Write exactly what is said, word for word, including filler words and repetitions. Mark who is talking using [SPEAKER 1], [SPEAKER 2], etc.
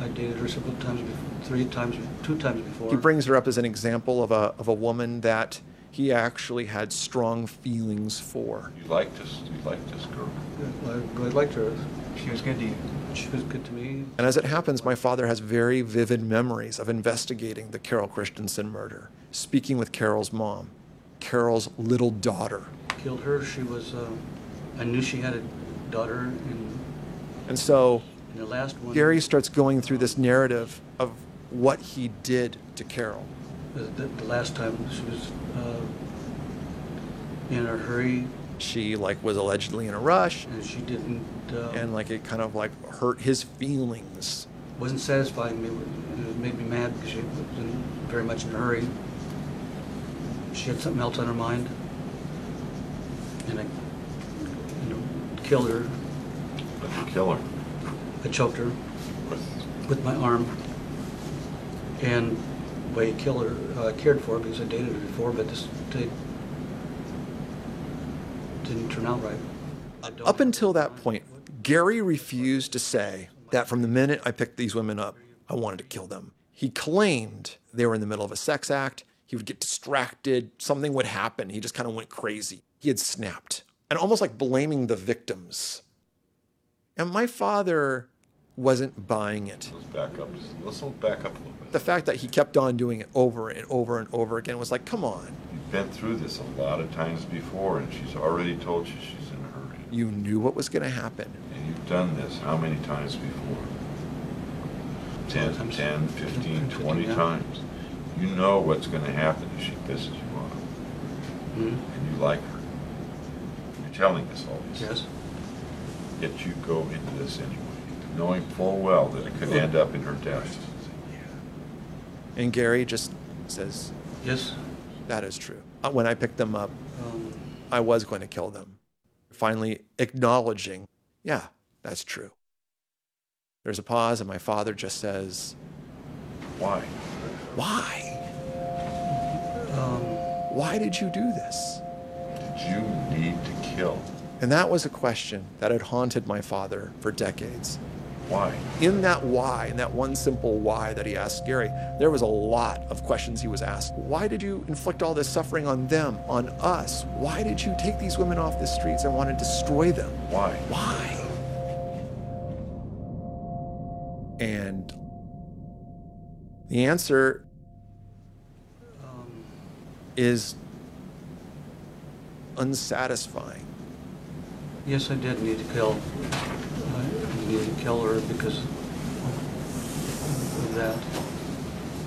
[SPEAKER 1] I dated her several times, before, three times, two times before.
[SPEAKER 2] He brings her up as an example of a, of a woman that he actually had strong feelings for.
[SPEAKER 3] You liked this, you liked this girl.
[SPEAKER 1] Yeah, I, I liked her.
[SPEAKER 4] She was good to you.
[SPEAKER 1] She was good to me.
[SPEAKER 2] And as it happens, my father has very vivid memories of investigating the Carol Christensen murder, speaking with Carol's mom, Carol's little daughter.
[SPEAKER 1] Killed her. She was, uh, I knew she had a daughter. And,
[SPEAKER 2] and so
[SPEAKER 1] in the last one,
[SPEAKER 2] Gary starts going through this narrative of what he did to Carol.
[SPEAKER 1] The, the, the last time she was uh, in a hurry.
[SPEAKER 2] She like was allegedly in a rush.
[SPEAKER 1] And she didn't. Uh,
[SPEAKER 2] and like it kind of like hurt his feelings.
[SPEAKER 1] Wasn't satisfying me. It made me mad because she was in, very much in a hurry. She had something else on her mind. And I, you know, killed her.
[SPEAKER 3] But you kill her.
[SPEAKER 1] I choked her
[SPEAKER 3] With,
[SPEAKER 1] with my arm. And the way I killed her, uh, I cared for her because I dated her before, but this they didn't turn out right.
[SPEAKER 2] Up until that point, Gary refused to say that from the minute I picked these women up, I wanted to kill them. He claimed they were in the middle of a sex act. He would get distracted. Something would happen. He just kind of went crazy. He had snapped. And almost like blaming the victims. And my father wasn't buying it.
[SPEAKER 3] let's back up. Let's back up a little bit.
[SPEAKER 2] The fact that he kept on doing it over and over and over again was like, come on.
[SPEAKER 3] You've been through this a lot of times before, and she's already told you she's in a hurry.
[SPEAKER 2] You knew what was going to happen.
[SPEAKER 3] And you've done this how many times before? ten, ten, fifteen, twenty times. You know what's going to happen if she pisses you off.
[SPEAKER 1] Mm-hmm.
[SPEAKER 3] And you like her. You're telling us all this.
[SPEAKER 1] Yes.
[SPEAKER 3] Yet you go into this anyway, knowing full well that it could end up in her death.
[SPEAKER 2] And Gary just says,
[SPEAKER 1] Yes.
[SPEAKER 2] that is true. Uh, When I picked them up,
[SPEAKER 1] Um,
[SPEAKER 2] I was going to kill them. Finally acknowledging, yeah, that's true. There's a pause, and my father just says,
[SPEAKER 3] Why?
[SPEAKER 2] why?
[SPEAKER 1] um,
[SPEAKER 2] Why did you do this?
[SPEAKER 3] Did you need to kill?
[SPEAKER 2] And that was a question that had haunted my father for decades.
[SPEAKER 3] Why?
[SPEAKER 2] In that why, in that one simple why that he asked Gary, there was a lot of questions he was asked. Why did you inflict all this suffering on them, on us? Why did you take these women off the streets and want to destroy them?
[SPEAKER 3] Why?
[SPEAKER 2] Why? And the answer
[SPEAKER 1] um,
[SPEAKER 2] is unsatisfying.
[SPEAKER 1] yes, I did need to kill. I needed to kill her because of that.